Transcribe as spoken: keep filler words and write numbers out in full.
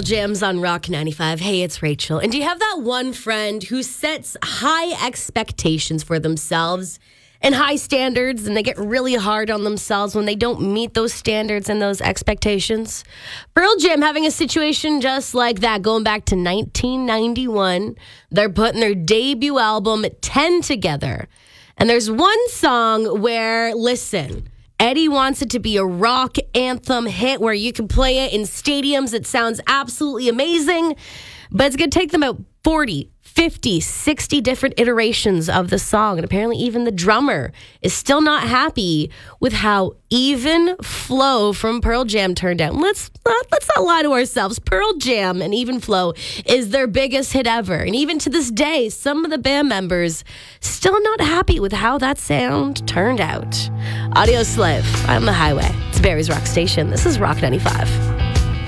Jams on Rock ninety-five. Hey, it's Rachel. And do you have that one friend who sets high expectations for themselves and high standards, and they get really hard on themselves when they don't meet those standards and those expectations? Pearl Jam having a situation just like that, going back to nineteen ninety-one. They're putting their debut album, ten, together. And there's one song where, listen, Eddie wants it to be a rock anthem hit where you can play it in stadiums. It sounds absolutely amazing, but it's going to take them about forty, fifty, sixty different iterations of the song. And apparently even the drummer is still not happy with how Even Flow from Pearl Jam turned out. Let's not, let's not lie to ourselves. Pearl Jam and Even Flow is their biggest hit ever. And even to this day, some of the band members still not happy with how that sound turned out. Audio Slave on the highway. It's Barry's Rock Station. This is Rock ninety-five.